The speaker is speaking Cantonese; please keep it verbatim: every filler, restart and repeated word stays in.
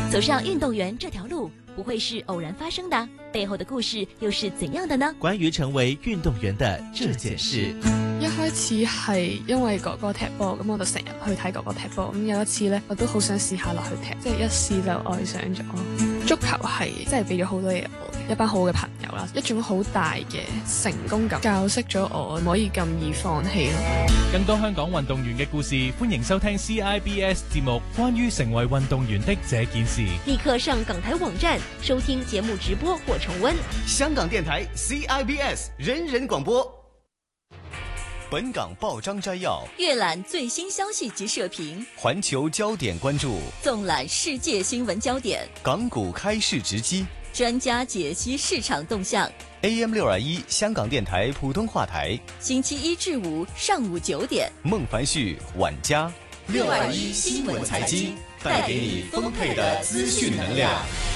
走上運動員這條路不會是偶然發生的，背後的故事又是怎樣的呢？ 關於成為運動員的這件事， 一開始係因為哥哥踢波，咁我就成日去睇哥哥踢波。咁有一次呢，我都好想試下落去踢，即係一試就愛上咗。足球係真係俾咗好多嘢我嘅，一班好嘅朋友啦，一種好大嘅成功感，教識咗我唔可以咁易放棄咯。 更多香港運動員嘅故事，歡迎收聽 C I B S 節目《關於成為運動員的這件事》。 立刻上港台網站收聽節目直播或重溫。 香港電台 C I B S 人人廣播。本港報章摘要， 閱覽最新消息及社評， 環球焦點關注， 縱覽世界新聞焦點， 港股開市直擊， 專家解析市場動向。 A M 六二一香港電台普通話台， 星期一至五上午九點， 孟凡旭、晚嘉， 六二一新聞財經， 帶給你豐沛的資訊能量。